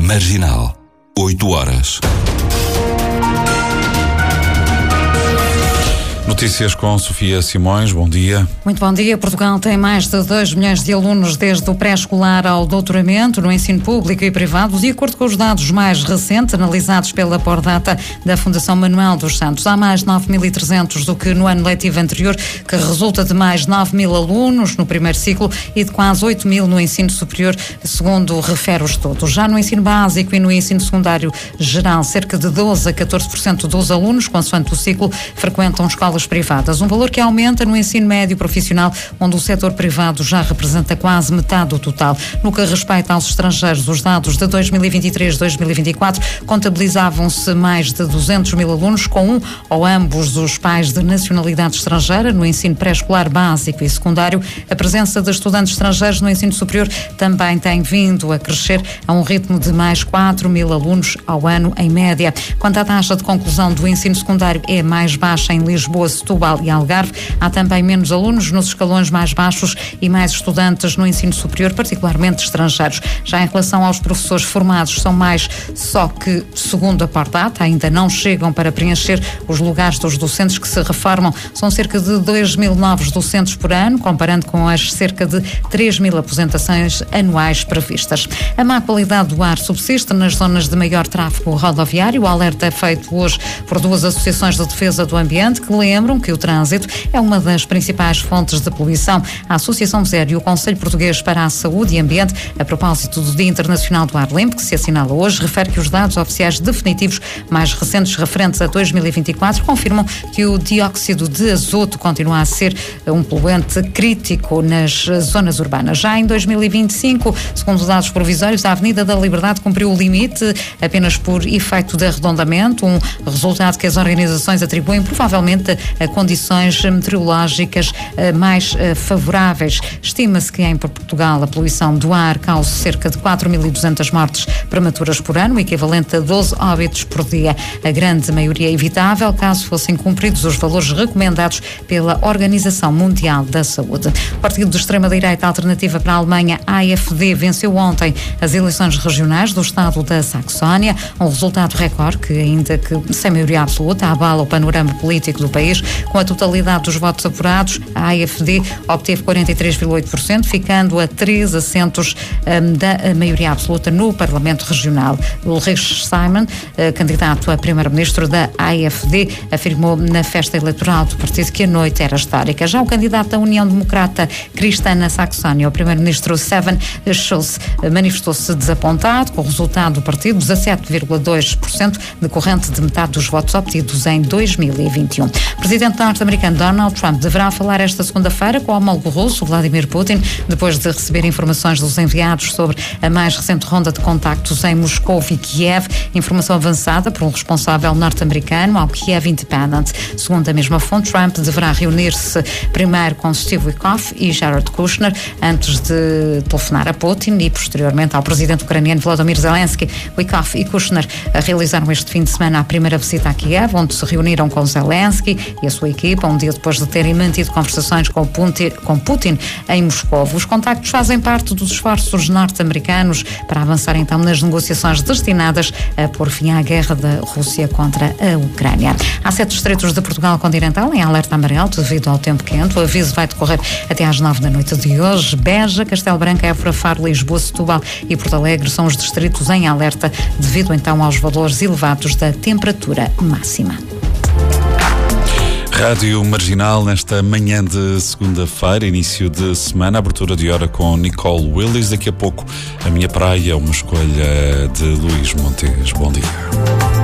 Marginal, 8 horas. Notícias com Sofia Simões, bom dia. Muito bom dia. Portugal tem mais de 2 milhões de alunos desde o pré-escolar ao doutoramento no ensino público e privado, de acordo com os dados mais recentes analisados pela Pordata da Fundação Manuel dos Santos. Há mais 9.300 do que no ano letivo anterior, que resulta de mais 9.000 alunos no primeiro ciclo e de quase 8.000 no ensino superior, segundo refere o estudo. Já no ensino básico e no ensino secundário geral, cerca de 12% a 14% dos alunos, consoante o ciclo, frequentam escolas privadas, um valor que aumenta no ensino médio profissional, onde o setor privado já representa quase metade do total. No que respeita aos estrangeiros, os dados de 2023-2024 contabilizavam-se mais de 200.000 alunos, com um ou ambos os pais de nacionalidade estrangeira. No ensino pré-escolar básico e secundário, a presença de estudantes estrangeiros no ensino superior também tem vindo a crescer a um ritmo de mais 4.000 alunos ao ano, em média. Quanto à taxa de conclusão do ensino secundário, é mais baixa em Lisboa, Setúbal e Algarve. Há também menos alunos nos escalões mais baixos e mais estudantes no ensino superior, particularmente estrangeiros. Já em relação aos professores formados, são mais, só que, segundo a Pordata, ainda não chegam para preencher os lugares dos docentes que se reformam. São cerca de 2.000 novos docentes por ano, comparando com as cerca de 3.000 aposentações anuais previstas. A má qualidade do ar subsiste nas zonas de maior tráfego rodoviário. O alerta é feito hoje por duas associações de defesa do ambiente, que lembram que o trânsito é uma das principais fontes de poluição. A Associação ZER e o Conselho Português para a Saúde e Ambiente, a propósito do Dia Internacional do Ar Limpo, que se assinala hoje, refere que os dados oficiais definitivos mais recentes referentes a 2024 confirmam que o dióxido de azoto continua a ser um poluente crítico nas zonas urbanas. Já em 2025, segundo os dados provisórios, a Avenida da Liberdade cumpriu o limite apenas por efeito de arredondamento, um resultado que as organizações atribuem provavelmente a condições meteorológicas mais favoráveis. Estima-se que em Portugal a poluição do ar cause cerca de 4.200 mortes prematuras por ano, equivalente a 12 óbitos por dia. A grande maioria evitável, caso fossem cumpridos os valores recomendados pela Organização Mundial da Saúde. O partido de extrema-direita Alternativa para a Alemanha, AfD, venceu ontem as eleições regionais do estado da Saxónia, um resultado recorde que, ainda que sem maioria absoluta, abala o panorama político do país. Com a totalidade dos votos apurados, a AfD obteve 43,8%, ficando a 3 assentos da maioria absoluta no Parlamento Regional. Ulrich Simon, candidato a primeiro-ministro da AfD, afirmou na festa eleitoral do partido que a noite era histórica. Já o candidato da União Democrata Cristã na Saxónia, o primeiro-ministro Stefan Schulz, manifestou-se desapontado com o resultado do partido, 17,2%, decorrente de metade dos votos obtidos em 2021. O presidente norte-americano Donald Trump deverá falar esta segunda-feira com o homólogo russo Vladimir Putin, depois de receber informações dos enviados sobre a mais recente ronda de contactos em Moscou e Kiev, informação avançada por um responsável norte-americano ao Kiev Independent. Segundo a mesma fonte, Trump deverá reunir-se primeiro com Steve Witkoff e Jared Kushner antes de telefonar a Putin e posteriormente ao presidente ucraniano Volodymyr Zelensky. Witkoff e Kushner realizaram este fim de semana a primeira visita a Kiev, onde se reuniram com Zelensky e a sua equipa, um dia depois de terem mantido conversações com Putin em Moscou. Os contactos fazem parte dos esforços norte-americanos para avançar então nas negociações destinadas a pôr fim à guerra da Rússia contra a Ucrânia. Há 7 distritos de Portugal continental em alerta amarelo devido ao tempo quente. O aviso vai decorrer até às 9 da noite de hoje. Beja, Castelo Branco, Évora, Faro, Lisboa, Setúbal e Porto Alegre são os distritos em alerta devido então aos valores elevados da temperatura máxima. Rádio Marginal nesta manhã de segunda-feira, início de semana, abertura de hora com Nicole Willis. Daqui a pouco, A Minha Praia, uma escolha de Luís Montes. Bom dia.